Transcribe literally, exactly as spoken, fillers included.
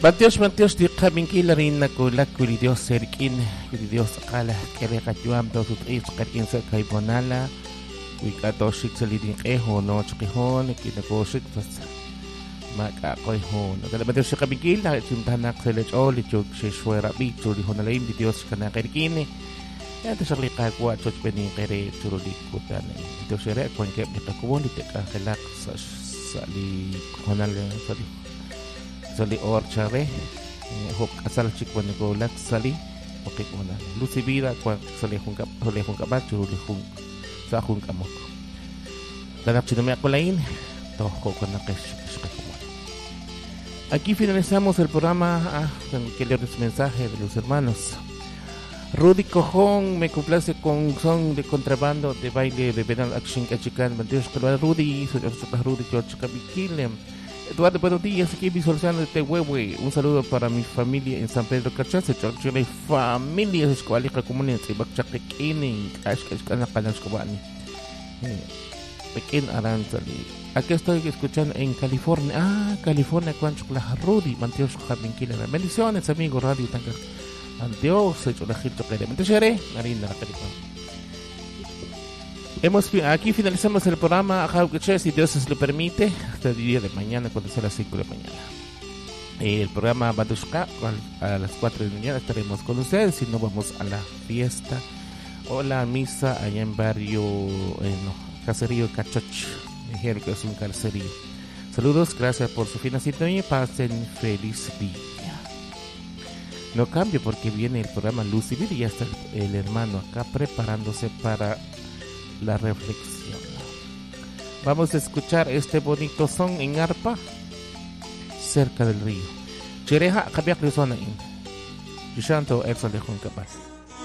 Matios, Matios, di kami kilarin na kulak kuli Dios serkin, kuli Dios akala kere kajuam do tutris karin sa kay bonala, wika toshik sa liding eho no chikihon, kinakoshik tas makakoy hon. Kaya Matios si kami kila, suntanak sa lechol, ichog si shwera bicho, di honalim di Dios kana kerkine. Yan ta sakli kakwa chok pening kere turuli kutan. Ito sere kwan kep di kakuwon, di teka kelak sa sa li honal sa li sali or chare hok asal chikwan go lak sali okay ona lucy vida kwa sali hung kap sali hung kabat chuli hung sa hung kamok ladap chinome akolain to ko na kesh aquí finalizamos el programa ah, con que leer los mensajes de los hermanos. Rudy Cojón me complace con son de contrabando de baile de Benal Action Cachican Dios que Rudy soy Rudy George Cabikile. Eduardo, buenos días, aquí visualizando de Tehuehue. Un saludo para mi familia en San Pedro Cachase, Chorchile, familia de escuela comunidad, Bakchakekini, Ashkashkana Kanashkobani. Pequeño Aranzali. Aquí estoy escuchando en California. Ah, California, Cuanchukla, Rudy, Manteos Javinkila. Bendiciones, amigo Radio Tanka. Dios, hecho la gente que le seré, Marina, la California. Hemos, aquí finalizamos el programa, si Dios nos lo permite, hasta el día de mañana, cuando sea las cinco de la mañana. El programa Badushka, a las cuatro de la mañana estaremos con ustedes, si no vamos a la fiesta o la misa allá en barrio, en Caserío Cachoch, me dijeron que es un caserío. Saludos, gracias por su fina sintonía y pasen feliz día. No cambio porque viene el programa Lucy Vida y ya está el hermano acá preparándose para la reflexión. Vamos a escuchar este bonito son en arpa cerca del río. Chereja, Kabiak Luzona in. Yushanto, Exo de Juan Capaz.